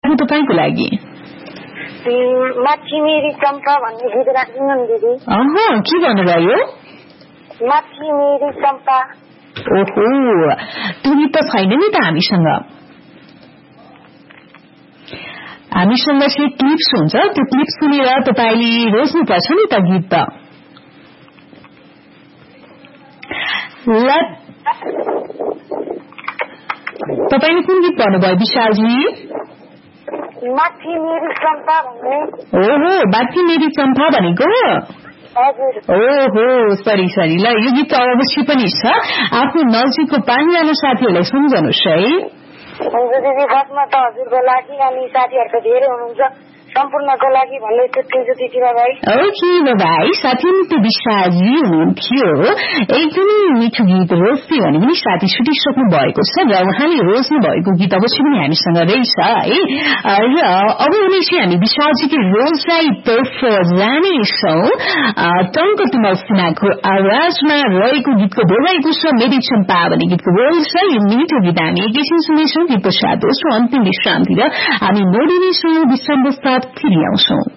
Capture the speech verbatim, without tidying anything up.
तपाईको लागि माथि मेरी चम्पा भन्ने गीत राख्दिनु नि दिदी अह के भन्नुभयो माथि मेरी चम्पा ओहो त्यो गीत त छैन नि त हामीसँग हामीसँग चाहिँ क्लिप्स हुन्छ त्यो क्लिप सुनेर तपाईले रोज्नुपर्छ नि त गीत त तपाईले कुन गीत भन्नुभयो विशालजी माथि मेरी चम्पा भन्ने ओहो माथि मेरी चम्पा भनेको ओहो सरी सरी ल यो गीत अवश्य पनि छ आफ्नो नजिकको पाँचजना साथीहरूलाई सम्झनुहोस् है हुन्छ दिदी बसमा त हजुरको लागि अनि साथीहरूको धेरै हुनुहुन्छ सम्पूर्णको लागि भन्दै छुट्टिन्छु दिदीमा भाइ ओके भाइ साथी त्यो विशालजी हुनुहुन्थ्यो एकदमै मिठो गीत रोज्दै भने पनि साथी छुटिसक्नु भएको छ र उहाँले रोज्नु भएको गीत अवश्य पनि हामीसँग रहेछ है र अब भने चाहिँ हामी विशालजीको रोजलाई तर्फ जानेछौँ टङ्क तुमल सिन्हाको आवाजमा रहेको गीतको बोलाएको छ मेरी चम्पा भन्ने गीतको बोल छ यो मिठो गीत हामी एकैछिन सुनेछौँ गीतको साथ दोस्रो अन्तिम विश्रामतिर हामी मोडिनेछौँ विश्राम फिर आउँछौं